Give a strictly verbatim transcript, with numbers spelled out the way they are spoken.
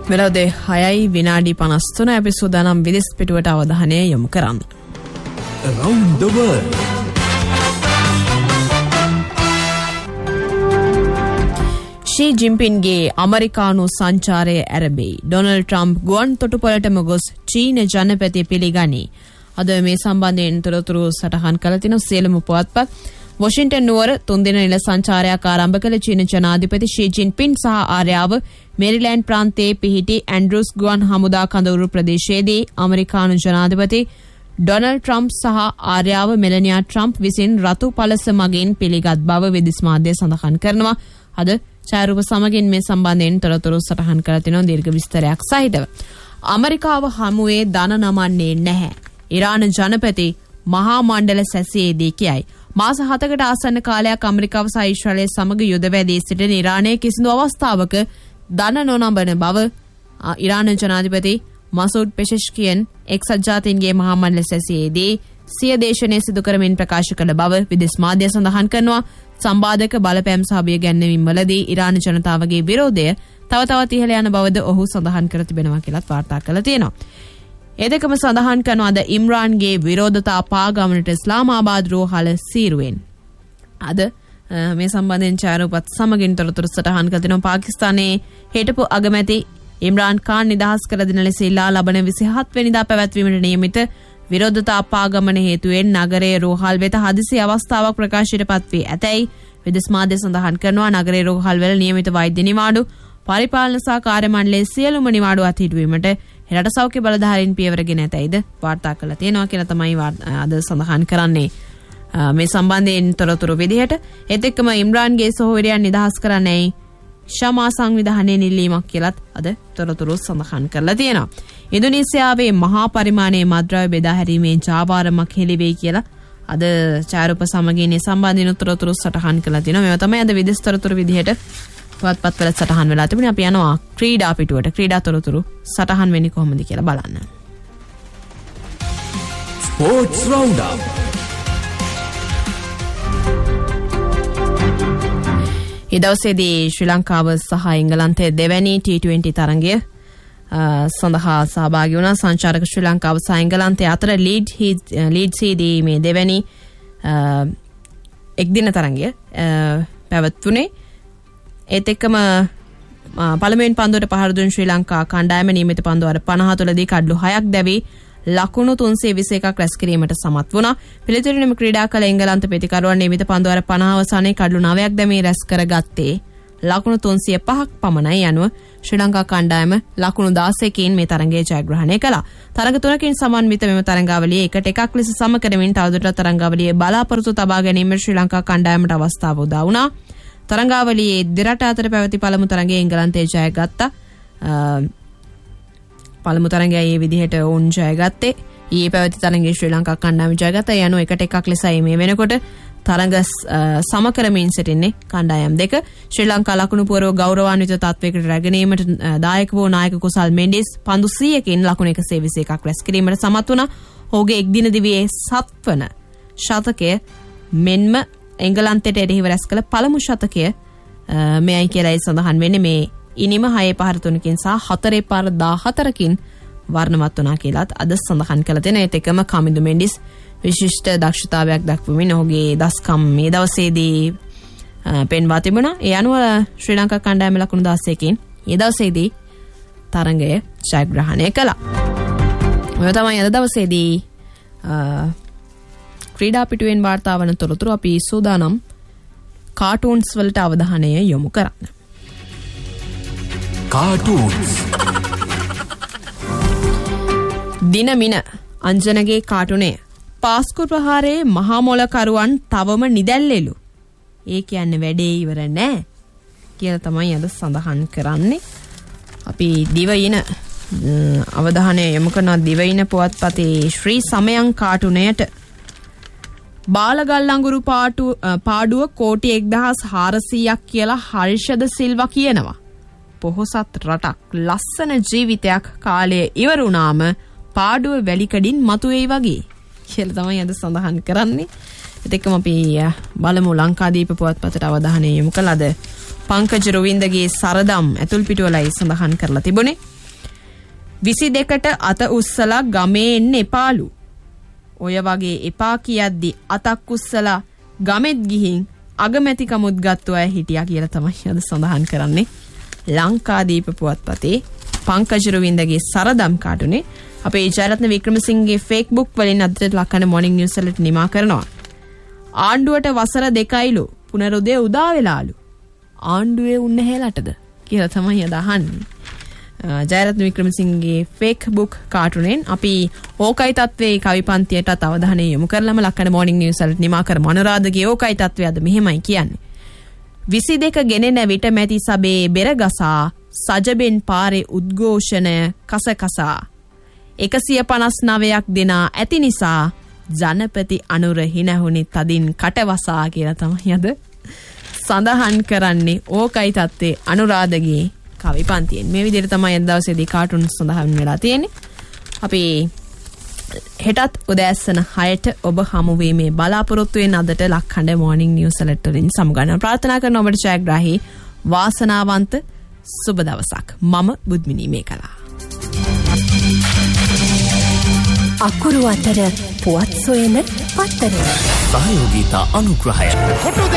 මෙලොවදී හයයි විනාඩි පනස් තුන අපි සූදානම් විදෙස් පිටුවට අවධානය යොමු කරන්න. Around the world. ෂී ජින්පින්ගේ අමරිකානු සංචාරය ඇරඹී. ඩොනල්ඩ් ට්‍රම්ප් ගුවන් තොටුපළටම ගොස් චීන ජනපති පිළිගනී. අද මේ සම්බන්ධයෙන් තොරතුරු සටහන් කළ තිනු සියලුම පුවත්පත්. වොෂින්ටන් නුවර තුන්දින නිල සංචාරයක් ආරම්භ කළ චීන ජනාධිපති ෂී ජින්පින් සහ ආර්යාව මේරිලෑන්ඩ් ප්‍රාන්තයේ පිහිටි ඇන්ඩ්‍රූස් ගුවන් හමුදා කඳවුරු ප්‍රදේශයේදී අමරිකානු ජනාධිපති ඩොනල්ඩ් ට්‍රම්ප් සහ ආර්යාව මෙලනියා ට්‍රම්ප් විසින් රතු පළස මගින් පිළිගත් බව විදෙස් මාධ්‍ය සඳහන් කරනවා. අද ඡායාරූප සමගින් මේ සම්බන්ධයෙන් තොරතුරු සටහන් කර තිනවා දීර්ඝ විස්තරයක් සහිතව. අමරිකාව හමුවේ දන නමන්නේ නැහැ. ඉරාන ජනපති මහා මණ්ඩල සැසියේදී කියයි. මාස හතකට ආසන්න කාලයක් අමරිකාව සහ ඊශ්‍රායලය සමග යුද වැදී සිටින ඉරානයේ කිසිදු අවස්ථාවක දන නොනඹන බව ඉරාන ජනාධිපති මසූඩ් පෙෂෙෂ්කියන් එක්සත් ජාතීන්ගේ මහා මණ්ඩල සැසියේදී සිය දේශනය සිදු කරමින් ප්‍රකාශ කළ බව විදෙස් මාධ්‍ය සඳහන් කරනවා. සම්බාධක බලපෑම් සහ බිය ගැන්වීම් වලදී ඉරාන ජනතාවගේ විරෝධය තව තවත් ඉහළ යන බවද ඔහු සඳහන් කර තිබෙනවා කියලාත් වාර්තා කළා තියෙනවා. ඒ දෙකම සඳහන් කරනවා අද ඉම්රාන්ගේ විරෝධතා පාගමනට ඉස්ලාමාබාද් රෝහල සීරුවෙන්. අද මේ සම්බන්ධයෙන් ඡායාරූපත් සමගින් තොරතුරු සටහන් කර තිනවා. පාකිස්තානයේ හිටපු අගමැති ඉම්රාන් ખાන් නිදහස් කර දෙන ලෙස ඉල්ලා ලබන විසිහත් වෙනිදා පැවැත්වීමට නියමිත විරෝධතා පාගමන හේතුවෙන් නගරයේ රෝහල් වෙත හදිසි අවස්ථාවක් ප්‍රකාශයට පත් වී ඇතැයි විදෙස් මාධ්‍ය සඳහන් කරනවා. නගරයේ රෝහල් වල නියමිත වෛද්‍ය නිවාඩු පරිපාලන සහ කාර්ය මණ්ඩලයේ සියලුම නිවාඩු අත්හිටුවීමට රට සෞඛ්‍ය බලධාරීන් පියවරගෙන ඇතැයිද වාර්තා කළා තියෙනවා කියලා තමයි අද සඳහන් කරන්නේ. මේ සම්බන්ධයෙන් තොරතුරු විදිහට ඒත් එක්කම ඉම්රාන්ගේ සහෝදරයන් නිදහස් කරන්නයි ශමා සංවිධානයේ නිලීමක් කියලත් අද තොරතුරු සඳහන් කරලා තියෙනවා. ඉන්දුනීසියාවේ මහා පරිමාණයේ මත්ද්‍රව්‍ය බෙදා හැරීමේ ජාවාරමක් හෙළිවෙයි කියලා අද ඡායාරූප සමගින් මේ සම්බන්ධයෙන් තොරතුරු සටහන් කරලා තියෙනවා. මේවා තමයි අද විදේශ තොරතුරු විදිහට පුවත්පත් වල සටහන් වෙලා තිබුණේ. අපි යනවා ක්‍රීඩා පිටුවට. ක්‍රීඩා තොරතුරු සටහන් වෙන්නේ කොහොමද කියලා බලන්න. Sports Roundup. ඒ දවසේදී ශ්‍රී ලංකාව සහ එංගලන්තයේ දෙවැනි ටී ට්වෙන්ටි තරඟය සඳහා සහභාගී වුණා. සංචාරක ශ්‍රී ලංකාව සහ එංගලන්තය අතර ලීඩ් ලීඩ්සේදී මේ දෙවැනි එක්දින තරඟය පැවැත්වුණේ. ඒත් එක්කම පළමුවෙන් පන්දුවට පහර දුන් ශ්‍රී ලංකා කණ්ඩායම නියමිත පන්දු අර පනහ තුළදී කඩලු හයක් දැවී ලකුණු තුන්සිය විසි එකක් රැස් කිරීමට සමත් වුණා. පිළිතුරින්ම ක්‍රීඩා කළ එංගලන්ත ප්‍රතිකරුවන් නියමිත පන්දු අර පනහ අවසානයේ කඩලු නවයක් දැමී රැස් කරගත්තේ ලකුණු තුන්සිය පහක් පමණයි. යනුව ශ්‍රී ලංකා කණ්ඩායම ලකුණු දාසයකින් මේ තරඟය ජයග්‍රහණය කළා. තරඟ තුනකින් සමන්විත මෙම තරඟාවලිය එකට එකක් ලෙස සම කරමින් තවදුරටත් තරඟාවලියේ බලාපොරොත්තු තබා ගැනීමට ශ්‍රී ලංකා කණ්ඩායමට අවස්ථාව උදා වුණා. තරඟාවලියේ දෙරට අතර පැවති පළමු තරඟයේ එංගලන්තය ජයගත්තා. පළමු තරඟය මේ විදිහට වුන් ජයගත්තේ. ඊයේ පැවති තරඟයේ ශ්‍රී ලංකා කණ්ඩායම ජයගත්තා. යනු එකට එකක් ලෙසයි මේ වෙනකොට තරඟ සම කරමින් සිටින්නේ කණ්ඩායම් දෙක. ශ්‍රී ලංකා ලකුණු පුරව ගෞරවාන්විත තත්වයකට රැගෙනීමට දායක වූ නායක කුසල් මෙන්ඩිස් පන්දු සීයකින් ලකුණු එකසිය විසි එකක් රැස් කිරීමට සමත් වුණා. ඔහුගේ එක්දින දිවියේ සත්වන ශතකය මෙන්ම එංගලන්තයට එරෙහිව රැස් කළ පළමු ශතකය මෙයයි කියලායි සඳහන් වෙන්නේ. මේ ඉනිම හයේ පහර තුනකින් සහ හතරේ පහර දාහතරකින් වර්ණවත් වුණා කියලාත් අද සඳහන් කළ තියෙන. ඒත් එක්කම කමින්දු මෙන්ඩිස් විශිෂ්ට දක්ෂතාවයක් දක්වමින් ඔහුගේ දස්කම් මේ දවසේදී පෙන්වා තිබුණා. ඒ අනුව ශ්‍රී ලංකා කණ්ඩායම ලකුණු දාසයකින් මේ දවසේදී තරඟය ජයග්‍රහණය කළා. ඔය තමයි අද දවසේදී ක්‍රීඩා පිටුවෙන් වාර්තා වන තොරතුරු. අපි සූදානම් කාටූන්ස් වලට අවධානය යොමු කරන්න. කාටූන්ස් දිනමින අංජනගේ කාටුනේ පාස්කු ප්‍රහාරයේ මහා මොලකරුවන් තවම නිදැල්ලෙලු. ඒ කියන්නේ වැඩේ ඉවර නෑ කියලා තමයි අද සඳහන් කරන්නේ. අපි දිවයින අවධානය යොමු කරන දිවයින පුවත්පතේ ශ්‍රී සමයන් කාටුනයට බාලගල් අඟුරු පාටු පාඩුව කෝටි එක්දහස් හාරසීයක් කියලා හර්ෂද සිල්වා කියනවා. පොහොසත් රටක් ලස්සන ජීවිතයක් කාලය ඉවර වුණාම පාඩුව වැලිකඩින් මතුවේයි වගේ කියලා තමයි අද සඳහන් කරන්නේ. ඒත් එක්කම අපි බලමු ලංකාදීප පුවත්පතට අවධානය යොමු කළාද පංකජ රොවින්දගේ සරදම් ඇතුල් පිටුවලයි සඳහන් කරලා තිබුණේ. විසි දෙකට අත උස්සලා ගමේ එන්න එපාලු. ඔය වගේ එපා කියද්දි අතක් උස්සලා ගමෙත් ගිහින් අගමැතිකමුත් ගත්තු අය හිටියා කියලා තමයි අද සඳහන් කරන්නේ. ලංකාදීප පුවත්පතේ පංකජ රවින්දගේ සරදම් කාටුනේ අපේ ජයරත්න වික්‍රමසිංහගේ ෆේස්බුක් වලින් අදට ලක්කන මොර්නිං නිවුස් වලට නිමා කරනවා. ආණ්ඩුවට වසර දෙකයිලු පුනරුදය උදා වෙලාලු. ආණ්ඩුවේ උන්න හැලටද කියලා තමයි අද අහන්නේ. ජයරත්න වික්‍රමසිංහගේ ෆේස්බුක් කාටුනෙන් අපි ඕකයි තත්ත්වයේ කවි පන්තියටත් අවධානය යොමු කරලම ලක්කන මොර්නිං නිවුස් වලට නිමා කර මොනරාදගේ ඕකයි තත්ත්වය අද මෙහෙමයි කියන්නේ. විසි දෙක ගෙනෙන විට මැති සබේ බෙරගසා සජබෙන් පාරේ උද්ඝෝෂණය කසකසා එකසිය පනස් නවයක් දෙනා ඇති නිසා ජනපති අනුර හිනහුනි තදින් කටවසා කියලා තමයි අද සඳහන් කරන්නේ ඕකයි තත්ත්වයේ අනුරාධගේ කවි පන්තියෙන්. මේ විදිහට තමයි අද දවසේදී කාටුන් සඳහන් වෙලා තියෙන්නේ. අපි හෙටත් උදෑසන හයට ඔබ හමු වීමේ බලාපොරොත්තු වෙන අදට ලක්හඬ මොර්නිං නිවුස් අලර්ට් වලින් සමුගන්න ප්‍රාර්ථනා කරන ඔබට ජයග්‍රාහී වාසනාවන්ත සුබ දවසක්. මම බුද්ධිනී මේකලා. අකුරු අතර පුවත් සොයන පත්තර සහයෝගීතා අනුග්‍රහය